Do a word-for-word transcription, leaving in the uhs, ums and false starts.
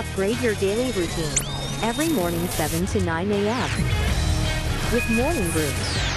Upgrade your daily routine every morning seven to nine A M with Morning Brew.